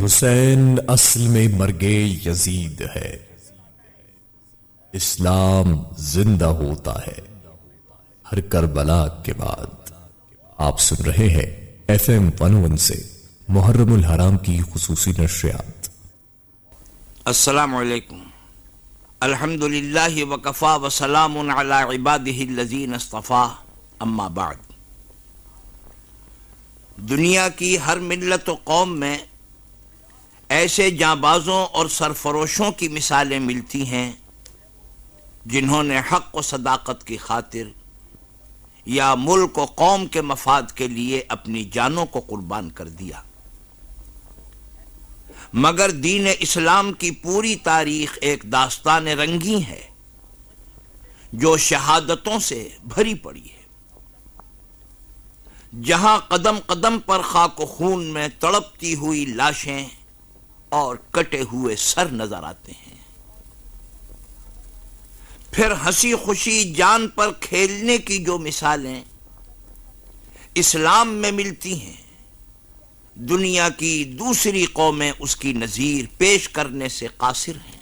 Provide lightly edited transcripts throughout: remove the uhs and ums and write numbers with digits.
حسین اصل میں مرگ یزید ہے، اسلام زندہ ہوتا ہے ہر کربلا کے بعد۔ آپ سن رہے ہیں FM 101 سے محرم الحرام کی خصوصی نشریات۔ السلام علیکم۔ الحمدللہ وکفا وسلام علی عبادہ الذین اصطفیٰ، اما بعد۔ دنیا کی ہر ملت و قوم میں ایسے جانبازوں اور سرفروشوں کی مثالیں ملتی ہیں جنہوں نے حق و صداقت کی خاطر یا ملک و قوم کے مفاد کے لیے اپنی جانوں کو قربان کر دیا، مگر دین اسلام کی پوری تاریخ ایک داستان رنگی ہے جو شہادتوں سے بھری پڑی ہے، جہاں قدم قدم پر خاک و خون میں تڑپتی ہوئی لاشیں اور کٹے ہوئے سر نظر آتے ہیں، پھر ہنسی خوشی جان پر کھیلنے کی جو مثالیں اسلام میں ملتی ہیں، دنیا کی دوسری قومیں اس کی نظیر پیش کرنے سے قاصر ہیں۔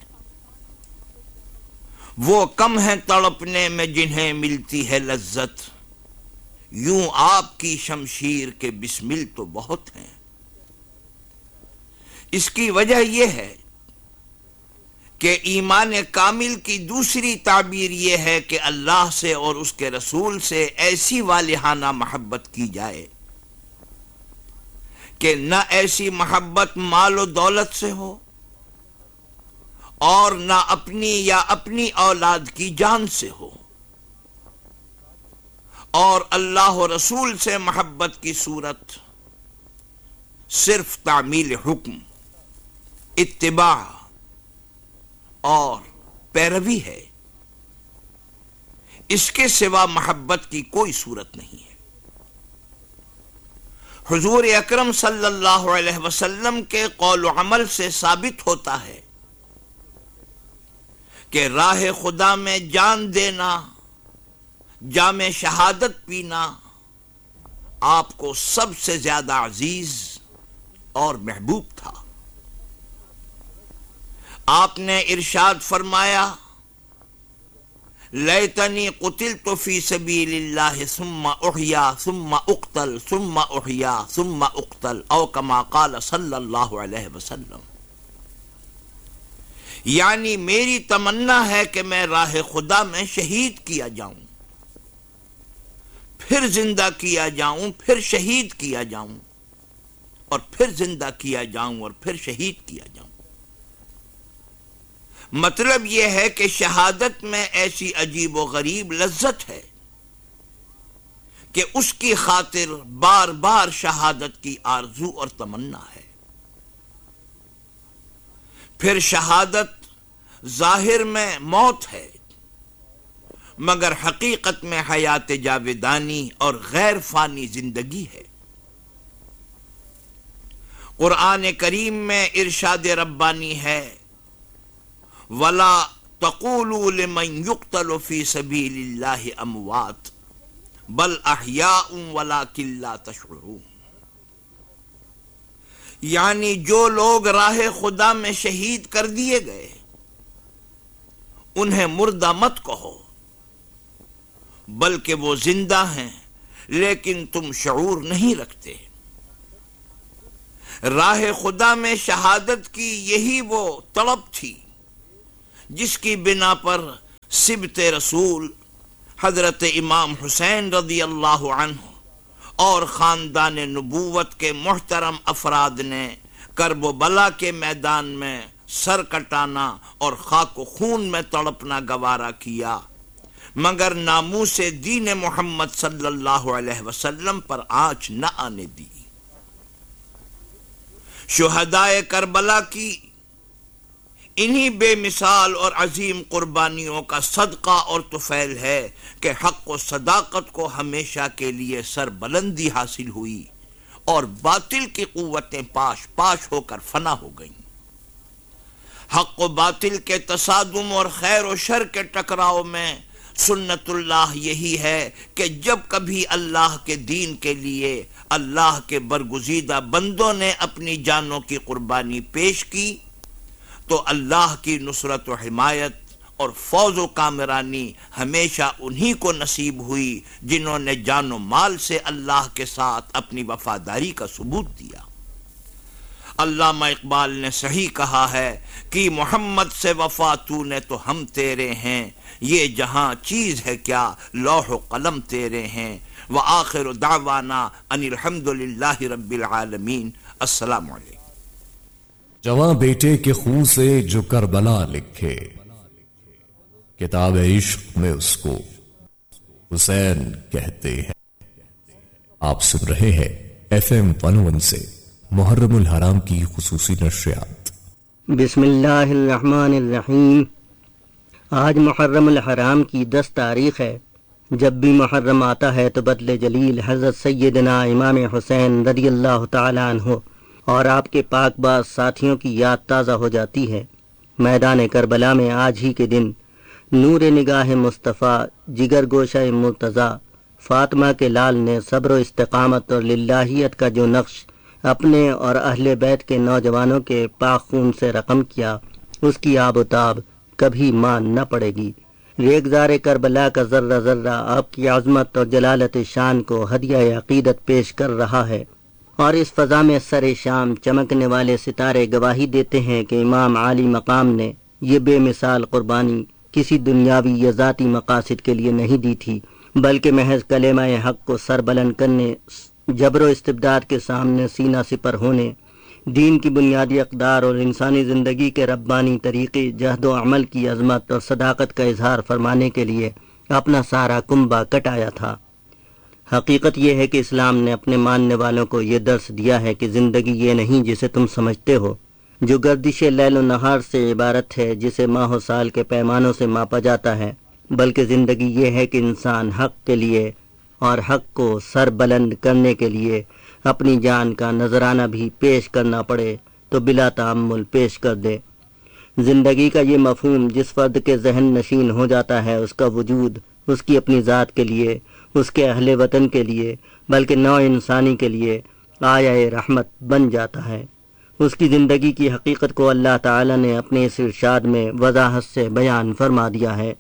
وہ کم ہیں تڑپنے میں جنہیں ملتی ہے لذت، یوں آپ کی شمشیر کے بسمل تو بہت ہیں۔ اس کی وجہ یہ ہے کہ ایمان کامل کی دوسری تعبیر یہ ہے کہ اللہ سے اور اس کے رسول سے ایسی والہانہ محبت کی جائے کہ نہ ایسی محبت مال و دولت سے ہو اور نہ اپنی یا اپنی اولاد کی جان سے ہو، اور اللہ و رسول سے محبت کی صورت صرف تعمیل حکم، اتباع اور پیروی ہے، اس کے سوا محبت کی کوئی صورت نہیں ہے۔ حضور اکرم صلی اللہ علیہ وسلم کے قول و عمل سے ثابت ہوتا ہے کہ راہ خدا میں جان دینا، جام شہادت پینا آپ کو سب سے زیادہ عزیز اور محبوب تھا۔ آپ نے ارشاد فرمایا، لیتنی قتلت فی سبیل اللہ ثم احیا ثم اقتل ثم احیا ثم اقتل، او کما قال صلی اللہ علیہ وسلم۔ یعنی میری تمنا ہے کہ میں راہ خدا میں شہید کیا جاؤں، پھر زندہ کیا جاؤں، پھر شہید کیا جاؤں، اور پھر زندہ کیا جاؤں، اور پھر شہید کیا جاؤں۔ مطلب یہ ہے کہ شہادت میں ایسی عجیب و غریب لذت ہے کہ اس کی خاطر بار بار شہادت کی آرزو اور تمنا ہے۔ پھر شہادت ظاہر میں موت ہے، مگر حقیقت میں حیات جاودانی اور غیر فانی زندگی ہے۔ قرآن کریم میں ارشاد ربانی ہے، وَلَا تَقُولُوا لِمَنْ يُقْتَلُ فِي سَبِيلِ اللَّهِ أَمْوَاتٌ بَلْ أَحْيَاءٌ وَلَكِنْ لَا تَشْعُرُونَ۔ یعنی جو لوگ راہ خدا میں شہید کر دیے گئے انہیں مردہ مت کہو، بلکہ وہ زندہ ہیں لیکن تم شعور نہیں رکھتے۔ راہ خدا میں شہادت کی یہی وہ طلب تھی جس کی بنا پر سبط رسول حضرت امام حسین رضی اللہ عنہ اور خاندان نبوت کے محترم افراد نے کرب و بلا کے میدان میں سر کٹانا اور خاک و خون میں تڑپنا گوارا کیا، مگر ناموس دین محمد صلی اللہ علیہ وسلم پر آنچ نہ آنے دی۔ شہدائے کربلا کی انہی بے مثال اور عظیم قربانیوں کا صدقہ اور طفیل ہے کہ حق و صداقت کو ہمیشہ کے لیے سر بلندی حاصل ہوئی اور باطل کی قوتیں پاش پاش ہو کر فنا ہو گئیں۔ حق و باطل کے تصادم اور خیر و شر کے ٹکراؤ میں سنت اللہ یہی ہے کہ جب کبھی اللہ کے دین کے لیے اللہ کے برگزیدہ بندوں نے اپنی جانوں کی قربانی پیش کی تو اللہ کی نصرت و حمایت اور فوز و کامرانی ہمیشہ انہی کو نصیب ہوئی جنہوں نے جان و مال سے اللہ کے ساتھ اپنی وفاداری کا ثبوت دیا۔ علامہ اقبال نے صحیح کہا ہے کہ محمد سے وفا تو نے تو ہم تیرے ہیں، یہ جہاں چیز ہے کیا لوح و قلم تیرے ہیں، وآخر دعوانا ان الحمدللہ رب العالمین۔ السلام علیکم۔ جواں بیٹے کے خون سے جو کربلا لکھے، کتاب عشق میں اس کو حسین کہتے ہیں۔ آپ سن رہے ہیں FM 101 سے محرم الحرام کی خصوصی نشریات۔ بسم اللہ الرحمن الرحیم۔ آج محرم الحرام کی 10 تاریخ ہے۔ جب بھی محرم آتا ہے تو بدلے جلیل حضرت سیدنا امام حسین رضی اللہ تعالی عنہ اور آپ کے پاک باز ساتھیوں کی یاد تازہ ہو جاتی ہے۔ میدان کربلا میں آج ہی کے دن نور نگاہ مصطفیٰ جگر گوشہ مرتضیٰ فاطمہ کے لال نے صبر و استقامت اور للہیت کا جو نقش اپنے اور اہل بیت کے نوجوانوں کے پاک خون سے رقم کیا، اس کی آب و تاب کبھی مان نہ پڑے گی۔ ریگزار کربلا کا ذرہ ذرہ آپ کی عظمت اور جلالت شان کو ہدیہ عقیدت پیش کر رہا ہے، اور اس فضا میں سر شام چمکنے والے ستارے گواہی دیتے ہیں کہ امام عالی مقام نے یہ بے مثال قربانی کسی دنیاوی یا ذاتی مقاصد کے لیے نہیں دی تھی، بلکہ محض کلمہ حق کو سر بلند کرنے، جبر و استبداد کے سامنے سینہ سپر ہونے، دین کی بنیادی اقدار اور انسانی زندگی کے ربانی طریقے جہد و عمل کی عظمت اور صداقت کا اظہار فرمانے کے لیے اپنا سارا کنبہ کٹایا تھا۔ حقیقت یہ ہے کہ اسلام نے اپنے ماننے والوں کو یہ درس دیا ہے کہ زندگی یہ نہیں جسے تم سمجھتے ہو، جو گردش لیل و نہار سے عبارت ہے جسے ماہ و سال کے پیمانوں سے ماپا جاتا ہے، بلکہ زندگی یہ ہے کہ انسان حق کے لیے اور حق کو سر بلند کرنے کے لیے اپنی جان کا نذرانہ بھی پیش کرنا پڑے تو بلا تعمل پیش کر دے۔ زندگی کا یہ مفہوم جس فرد کے ذہن نشین ہو جاتا ہے، اس کا وجود اس کی اپنی ذات کے لیے، اس کے اہل وطن کے لیے، بلکہ نوع انسانی کے لیے آیہ رحمت بن جاتا ہے۔ اس کی زندگی کی حقیقت کو اللہ تعالی نے اپنے اس ارشاد میں وضاحت سے بیان فرما دیا ہے۔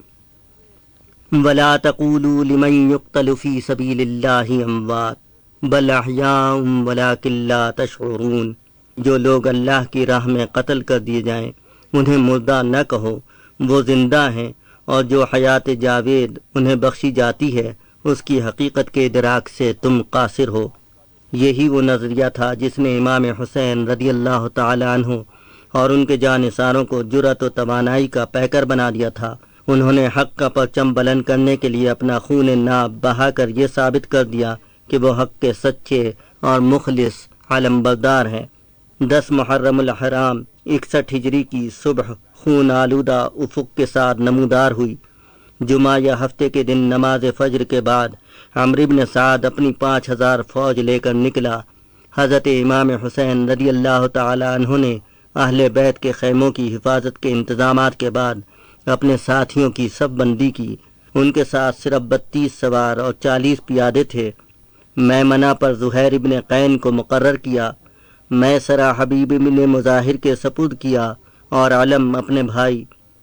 وَلَا تَقُولُوا لِمَن يُقْتَلُ فِي سَبِيلِ اللَّهِ أَمْوَاتٌ بَلْ أَحْيَاءٌ وَلَٰكِن لَّا تَشْعُرُونَ۔ جو لوگ اللہ کی راہ میں قتل کر دیے جائیں انہیں مردہ نہ کہو، وہ زندہ ہیں، اور جو حیات جاوید انہیں بخشی جاتی ہے اس کی حقیقت کے ادراک سے تم قاصر ہو۔ یہی وہ نظریہ تھا جس نے امام حسین رضی اللہ تعالی عنہ اور ان کے جانثاروں کو جرأت و توانائی کا پیکر بنا دیا تھا۔ انہوں نے حق کا پرچم بلند کرنے کے لیے اپنا خون ناب بہا کر یہ ثابت کر دیا کہ وہ حق کے سچے اور مخلص علم بردار ہیں۔ 10 محرم الحرام 61 ہجری کی صبح خون آلودہ افق کے ساتھ نمودار ہوئی۔ جمعہ یا ہفتے کے دن نماز فجر کے بعد عمرو بن سعد اپنی 5000 فوج لے کر نکلا۔ حضرت امام حسین رضی اللہ تعالی عنہ نے اہل بیت کے خیموں کی حفاظت کے انتظامات کے بعد اپنے ساتھیوں کی صف بندی کی۔ ان کے ساتھ صرف 32 سوار اور 40 پیادے تھے۔ میمنہ پر زہیر ابن قین کو مقرر کیا، میسرہ حبیب ابن مظاہر کے سپرد کیا، اور علم اپنے بھائی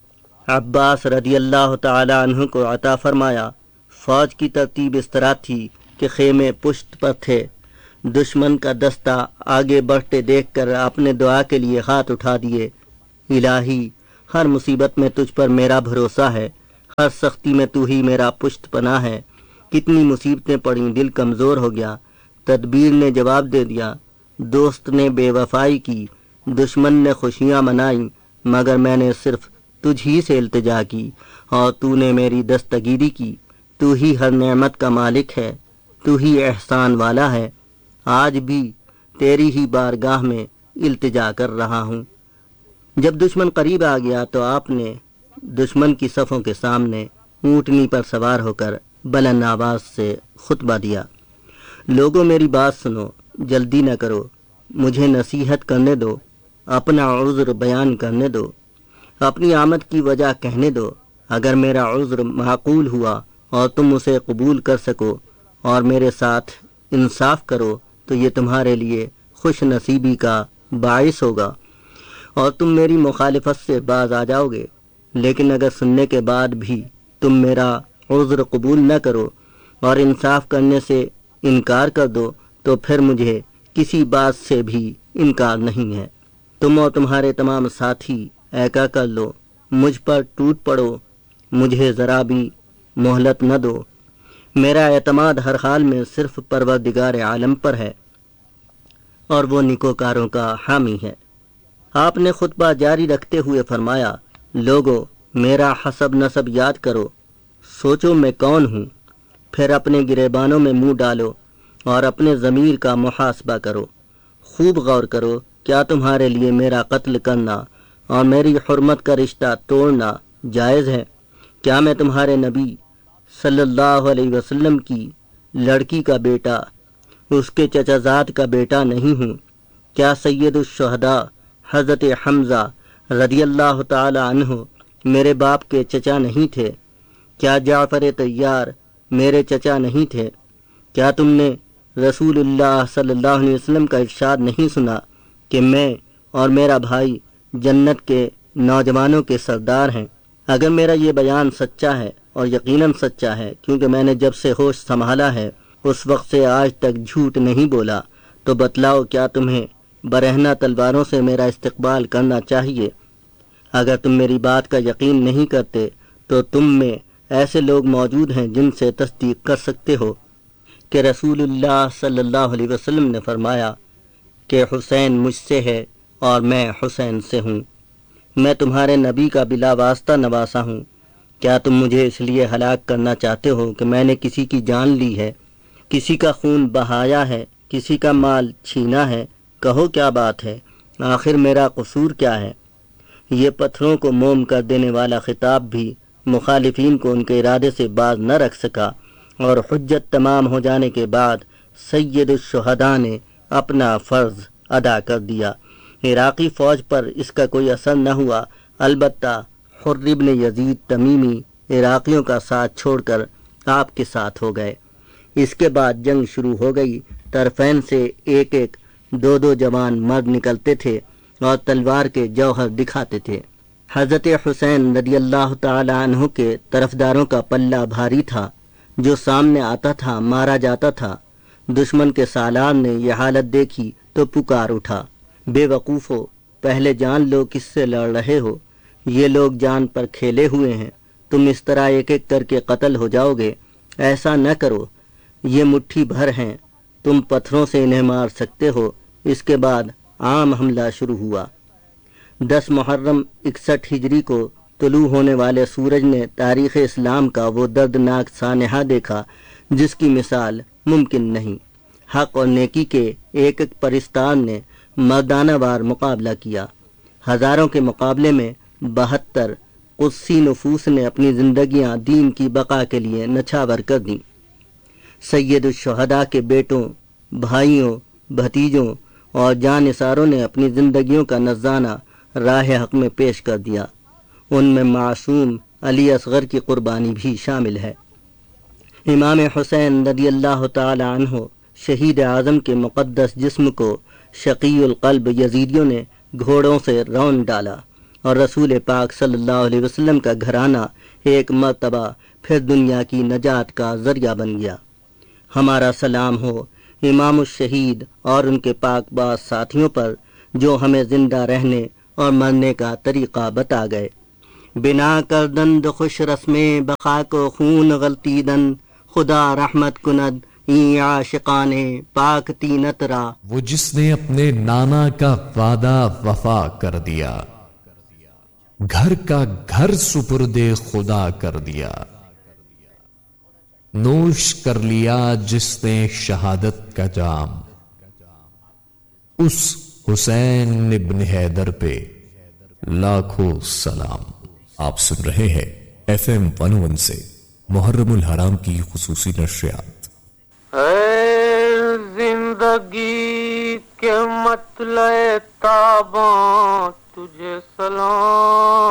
عباس رضی اللہ تعالی عنہ کو عطا فرمایا۔ فوج کی ترتیب اس طرح تھی کہ خیمے پشت پر تھے۔ دشمن کا دستہ آگے بڑھتے دیکھ کر آپ نے دعا کے لیے ہاتھ اٹھا دیے۔ الہی، ہر مصیبت میں تجھ پر میرا بھروسہ ہے، ہر سختی میں تو ہی میرا پشت پناہ ہے۔ کتنی مصیبتیں پڑیں، دل کمزور ہو گیا، تدبیر نے جواب دے دیا، دوست نے بے وفائی کی، دشمن نے خوشیاں منائیں، مگر میں نے صرف تجھ ہی سے التجا کی اور تو نے میری دستگیری کی۔ تو ہی ہر نعمت کا مالک ہے، تو ہی احسان والا ہے، آج بھی تیری ہی بارگاہ میں التجا کر رہا ہوں۔ جب دشمن قریب آ گیا تو آپ نے دشمن کی صفوں کے سامنے اونٹنی پر سوار ہو کر بلند آواز سے خطبہ دیا۔ لوگوں میری بات سنو، جلدی نہ کرو، مجھے نصیحت کرنے دو، اپنا عذر بیان کرنے دو، اپنی آمد کی وجہ کہنے دو۔ اگر میرا عذر معقول ہوا اور تم اسے قبول کر سکو اور میرے ساتھ انصاف کرو تو یہ تمہارے لیے خوش نصیبی کا باعث ہوگا اور تم میری مخالفت سے باز آ جاؤ گے۔ لیکن اگر سننے کے بعد بھی تم میرا عذر قبول نہ کرو اور انصاف کرنے سے انکار کر دو تو پھر مجھے کسی بات سے بھی انکار نہیں ہے۔ تم اور تمہارے تمام ساتھی ایکا کر لو، مجھ پر ٹوٹ پڑو، مجھے ذرا بھی مہلت نہ دو۔ میرا اعتماد ہر حال میں صرف پروردگار عالم پر ہے اور وہ نیکوکاروں کا حامی ہے۔ آپ نے خطبہ جاری رکھتے ہوئے فرمایا، لوگو میرا حسب نسب یاد کرو، سوچو میں کون ہوں، پھر اپنے گریبانوں میں منہ ڈالو اور اپنے ضمیر کا محاسبہ کرو، خوب غور کرو، کیا تمہارے لیے میرا قتل کرنا اور میری حرمت کا رشتہ توڑنا جائز ہے؟ کیا میں تمہارے نبی صلی اللہ علیہ وسلم کی لڑکی کا بیٹا، اس کے چچا زاد کا بیٹا نہیں ہوں؟ کیا سید الشہداء حضرت حمزہ رضی اللہ تعالی عنہ میرے باپ کے چچا نہیں تھے؟ کیا جعفر طیار میرے چچا نہیں تھے؟ کیا تم نے رسول اللہ صلی اللہ علیہ وسلم کا ارشاد نہیں سنا کہ میں اور میرا بھائی جنت کے نوجوانوں کے سردار ہیں؟ اگر میرا یہ بیان سچا ہے، اور یقیناً سچا ہے کیونکہ میں نے جب سے ہوش سنبھالا ہے اس وقت سے آج تک جھوٹ نہیں بولا، تو بتلاؤ کیا تمہیں برہنہ تلواروں سے میرا استقبال کرنا چاہیے؟ اگر تم میری بات کا یقین نہیں کرتے تو تم میں ایسے لوگ موجود ہیں جن سے تصدیق کر سکتے ہو کہ رسول اللہ صلی اللہ علیہ وسلم نے فرمایا کہ حسین مجھ سے ہے اور میں حسین سے ہوں، میں تمہارے نبی کا بلا واسطہ نواسا ہوں۔ کیا تم مجھے اس لیے ہلاک کرنا چاہتے ہو کہ میں نے کسی کی جان لی ہے، کسی کا خون بہایا ہے، کسی کا مال چھینا ہے؟ کہو کیا بات ہے، آخر میرا قصور کیا ہے؟ یہ پتھروں کو موم کر دینے والا خطاب بھی مخالفین کو ان کے ارادے سے باز نہ رکھ سکا، اور حجت تمام ہو جانے کے بعد سید الشہداء نے اپنا فرض ادا کر دیا۔ عراقی فوج پر اس کا کوئی اثر نہ ہوا، البتہ حر بن یزید تمیمی عراقیوں کا ساتھ چھوڑ کر آپ کے ساتھ ہو گئے۔ اس کے بعد جنگ شروع ہو گئی، طرفین سے ایک ایک دو دو جوان مرد نکلتے تھے اور تلوار کے جوہر دکھاتے تھے۔ حضرت حسین رضی اللہ تعالی عنہ کے طرفداروں کا پلہ بھاری تھا، جو سامنے آتا تھا مارا جاتا تھا۔ دشمن کے سالار نے یہ حالت دیکھی تو پکار اٹھا، بے وقوفو، پہلے جان لو کس سے لڑ رہے ہو، یہ لوگ جان پر کھیلے ہوئے ہیں، تم اس طرح ایک ایک کر کے قتل ہو جاؤ گے، ایسا نہ کرو، یہ مٹھی بھر ہیں، تم پتھروں سے انہیں مار سکتے ہو۔ اس کے بعد عام حملہ شروع ہوا۔ 10 محرم 61 ہجری کو طلوع ہونے والے سورج نے تاریخ اسلام کا وہ دردناک سانحہ دیکھا جس کی مثال ممکن نہیں۔ حق اور نیکی کے ایک ایک پرستار نے مردانہ وار مقابلہ کیا۔ ہزاروں کے مقابلے میں 72 قدسی نفوس نے اپنی زندگیاں دین کی بقا کے لیے نچھاور کر دیں۔ سید الشہداء کے بیٹوں، بھائیوں، بھتیجوں اور جانثاروں نے اپنی زندگیوں کا نذرانہ راہ حق میں پیش کر دیا۔ ان میں معصوم علی اصغر کی قربانی بھی شامل ہے۔ امام حسین رضی اللہ تعالی عنہ شہید اعظم کے مقدس جسم کو شقی القلب یزیدیوں نے گھوڑوں سے رون ڈالا اور رسول پاک صلی اللہ علیہ وسلم کا گھرانہ ایک مرتبہ پھر دنیا کی نجات کا ذریعہ بن گیا۔ ہمارا سلام ہو امام الشہید اور ان کے پاک باز ساتھیوں پر جو ہمیں زندہ رہنے اور مرنے کا طریقہ بتا گئے۔ بنا کردند خوش رسم بقا کو خون غلطیدن، خدا رحمت کند این عاشقان پاک تینت را۔ وہ جس نے اپنے نانا کا وعدہ وفا کر دیا، گھر کا گھر سپرد خدا کر دیا، نوش کر لیا جس نے شہادت کا جام، اس حسین ابن حیدر پہ لاکھوں سلام۔ آپ سن رہے ہیں FM 101 سے محرم الحرام کی خصوصی نشریات۔ اے زندگی کے مطلع تاباں تجھے سلام،